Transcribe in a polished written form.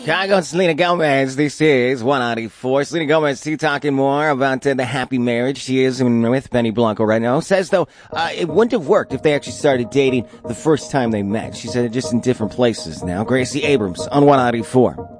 Chicago and Selena Gomez. This is 194. Selena Gomez, talking more about the happy marriage she is with Benny Blanco right now. Says, though, it wouldn't have worked if they actually started dating the first time they met. She said they're just in different places now. Gracie Abrams on 194.